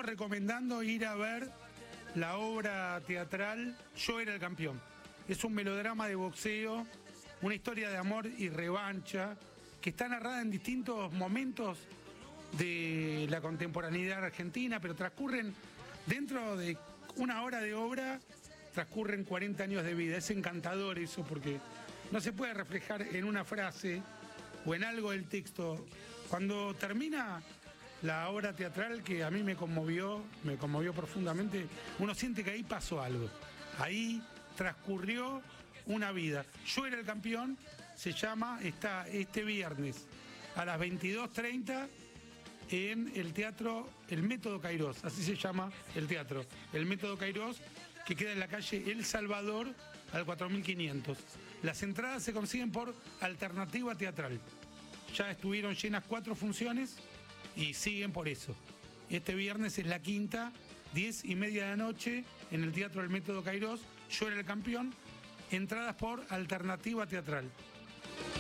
recomendando ir a ver la obra teatral Yo era el campeón. Es un melodrama de boxeo, una historia de amor y revancha que está narrada en distintos momentos de la contemporaneidad argentina, pero transcurren dentro de una hora de obra, transcurren 40 años de vida. Es encantador eso porque no se puede reflejar en una frase o en algo del texto. Cuando termina la obra teatral, que a mí me conmovió profundamente, uno siente que ahí pasó algo. Ahí transcurrió una vida. Yo era el campeón, se llama, está este viernes a las 22:30 en el teatro El Método Cairós, así se llama el teatro, El Método Cairós, que queda en la calle El Salvador al 4500. Las entradas se consiguen por Alternativa Teatral. Ya estuvieron llenas 4 funciones y siguen por eso. Este viernes es la quinta, 10:30 de la noche, en el Teatro El Método Cairós. Yo era el campeón. Entradas por Alternativa Teatral.